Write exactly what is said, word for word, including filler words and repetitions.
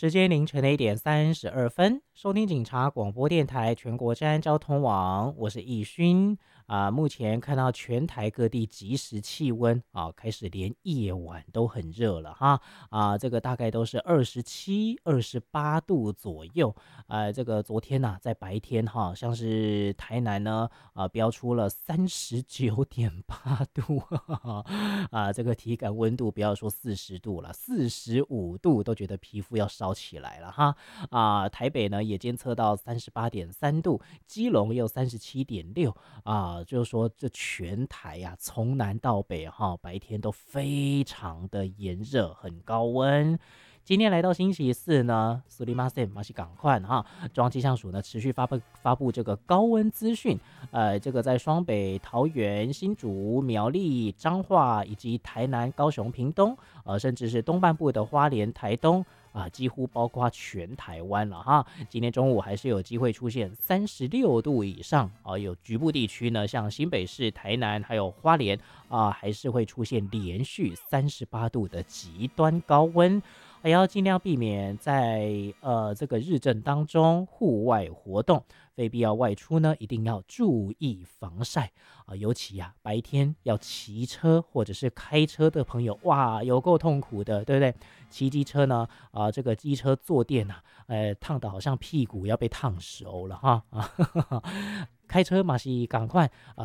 时间凌晨的一点三十二分，收听警察广播电台全国治安交通网，我是易勋啊、目前看到全台各地即时气温啊，开始连夜晚都很热了哈啊，这个大概都是二十七、二十八度左右。呃，这个昨天呐、在白天哈，像是台南呢啊，标出了三十九点八度，哈哈啊，这个体感温度不要说四十度了，四十五度都觉得皮肤要烧起来了哈。啊，台北呢也监测到三十八点三度，基隆也有三十七点六啊，就是说这全台呀、从南到北哈，白天都非常的炎热，很高温。今天来到星期四呢，苏里马塞马西赶快哈，中央气象署呢持续发布发布这个高温资讯，呃，这个在双北、桃园、新竹、苗栗、彰化以及台南、高雄、屏东，呃，甚至是东半部的花莲、台东。啊，几乎包括全台湾了哈。今天中午还是有机会出现三十六度以上啊，有局部地区呢，像新北市、台南还有花莲啊，还是会出现连续三十八度的极端高温。还要尽量避免在呃这个日正当中户外活动，非必要外出呢，一定要注意防晒啊、尤其呀、白天要骑车或者是开车的朋友，哇，有够痛苦的，对不对？骑机车呢，啊、这个机车坐垫呐、呃，烫的好像屁股要被烫熟了哈啊，开车嘛是赶快啊、